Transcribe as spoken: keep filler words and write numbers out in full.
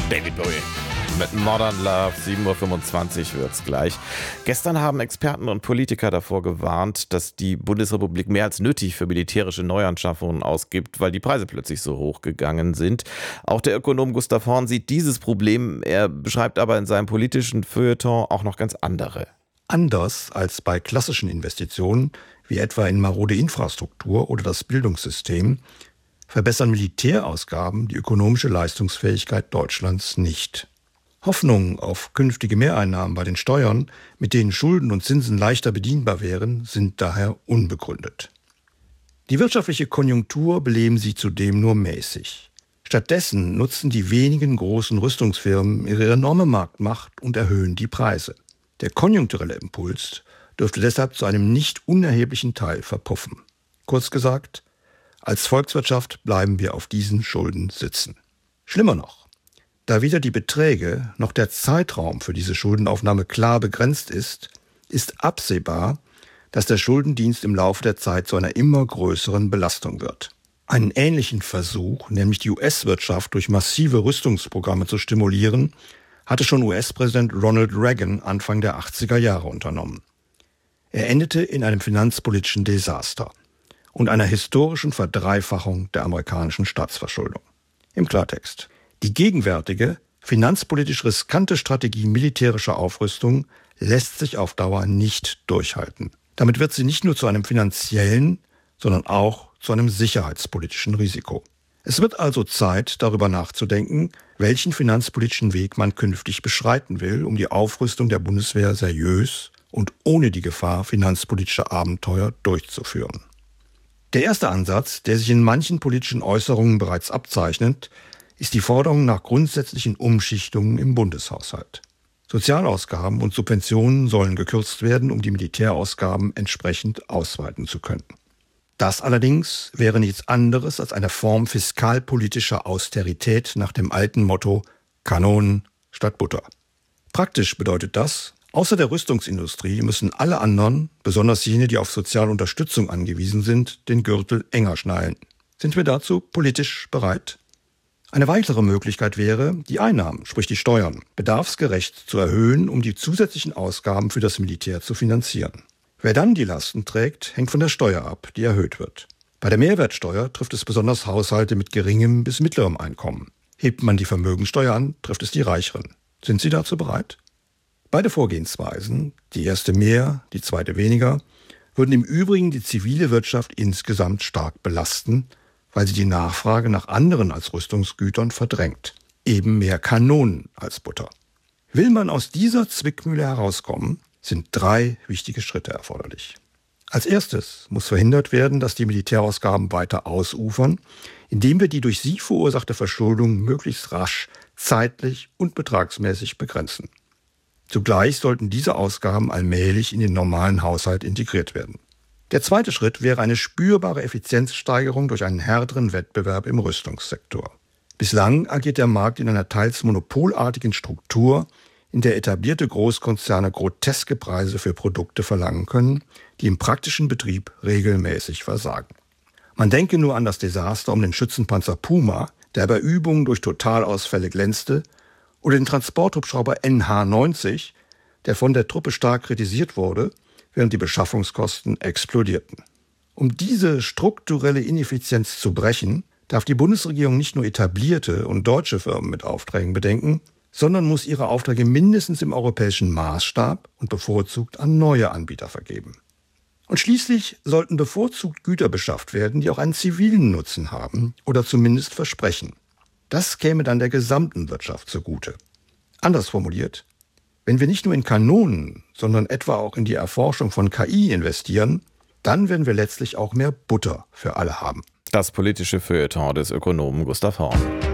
David Bowie mit Modern Love, sieben Uhr fünfundzwanzig wird's gleich. Gestern haben Experten und Politiker davor gewarnt, dass die Bundesrepublik mehr als nötig für militärische Neuanschaffungen ausgibt, weil die Preise plötzlich so hoch gegangen sind. Auch der Ökonom Gustav Horn sieht dieses Problem, er beschreibt aber in seinem politischen Feuilleton auch noch ganz andere. Anders als bei klassischen Investitionen, wie etwa in marode Infrastruktur oder das Bildungssystem, verbessern Militärausgaben die ökonomische Leistungsfähigkeit Deutschlands nicht. Hoffnungen auf künftige Mehreinnahmen bei den Steuern, mit denen Schulden und Zinsen leichter bedienbar wären, sind daher unbegründet. Die wirtschaftliche Konjunktur beleben sie zudem nur mäßig. Stattdessen nutzen die wenigen großen Rüstungsfirmen ihre enorme Marktmacht und erhöhen die Preise. Der konjunkturelle Impuls dürfte deshalb zu einem nicht unerheblichen Teil verpuffen. Kurz gesagt, als Volkswirtschaft bleiben wir auf diesen Schulden sitzen. Schlimmer noch, da weder die Beträge noch der Zeitraum für diese Schuldenaufnahme klar begrenzt ist, ist absehbar, dass der Schuldendienst im Laufe der Zeit zu einer immer größeren Belastung wird. Einen ähnlichen Versuch, nämlich die U S-Wirtschaft durch massive Rüstungsprogramme zu stimulieren, hatte schon U S-Präsident Ronald Reagan Anfang der achtziger Jahre unternommen. Er endete in einem finanzpolitischen Desaster und einer historischen Verdreifachung der amerikanischen Staatsverschuldung. Im Klartext: Die gegenwärtige, finanzpolitisch riskante Strategie militärischer Aufrüstung lässt sich auf Dauer nicht durchhalten. Damit wird sie nicht nur zu einem finanziellen, sondern auch zu einem sicherheitspolitischen Risiko. Es wird also Zeit, darüber nachzudenken, welchen finanzpolitischen Weg man künftig beschreiten will, um die Aufrüstung der Bundeswehr seriös und ohne die Gefahr finanzpolitischer Abenteuer durchzuführen. Der erste Ansatz, der sich in manchen politischen Äußerungen bereits abzeichnet, ist die Forderung nach grundsätzlichen Umschichtungen im Bundeshaushalt. Sozialausgaben und Subventionen sollen gekürzt werden, um die Militärausgaben entsprechend ausweiten zu können. Das allerdings wäre nichts anderes als eine Form fiskalpolitischer Austerität nach dem alten Motto Kanonen statt Butter. Praktisch bedeutet das, außer der Rüstungsindustrie müssen alle anderen, besonders jene, die auf soziale Unterstützung angewiesen sind, den Gürtel enger schnallen. Sind wir dazu politisch bereit? Eine weitere Möglichkeit wäre, die Einnahmen, sprich die Steuern, bedarfsgerecht zu erhöhen, um die zusätzlichen Ausgaben für das Militär zu finanzieren. Wer dann die Lasten trägt, hängt von der Steuer ab, die erhöht wird. Bei der Mehrwertsteuer trifft es besonders Haushalte mit geringem bis mittlerem Einkommen. Hebt man die Vermögensteuer an, trifft es die Reicheren. Sind Sie dazu bereit? Beide Vorgehensweisen, die erste mehr, die zweite weniger, würden im Übrigen die zivile Wirtschaft insgesamt stark belasten, weil sie die Nachfrage nach anderen als Rüstungsgütern verdrängt. Eben mehr Kanonen als Butter. Will man aus dieser Zwickmühle herauskommen, sind drei wichtige Schritte erforderlich. Als erstes muss verhindert werden, dass die Militärausgaben weiter ausufern, indem wir die durch sie verursachte Verschuldung möglichst rasch, zeitlich und betragsmäßig begrenzen. Zugleich sollten diese Ausgaben allmählich in den normalen Haushalt integriert werden. Der zweite Schritt wäre eine spürbare Effizienzsteigerung durch einen härteren Wettbewerb im Rüstungssektor. Bislang agiert der Markt in einer teils monopolartigen Struktur, in der etablierte Großkonzerne groteske Preise für Produkte verlangen können, die im praktischen Betrieb regelmäßig versagen. Man denke nur an das Desaster um den Schützenpanzer Puma, der bei Übungen durch Totalausfälle glänzte, oder den Transporthubschrauber N H neunzig, der von der Truppe stark kritisiert wurde, während die Beschaffungskosten explodierten. Um diese strukturelle Ineffizienz zu brechen, darf die Bundesregierung nicht nur etablierte und deutsche Firmen mit Aufträgen bedenken, sondern muss ihre Aufträge mindestens im europäischen Maßstab und bevorzugt an neue Anbieter vergeben. Und schließlich sollten bevorzugt Güter beschafft werden, die auch einen zivilen Nutzen haben oder zumindest versprechen. Das käme dann der gesamten Wirtschaft zugute. Anders formuliert: Wenn wir nicht nur in Kanonen, sondern etwa auch in die Erforschung von K I investieren, dann werden wir letztlich auch mehr Butter für alle haben. Das politische Feuilleton des Ökonomen Gustav Horn.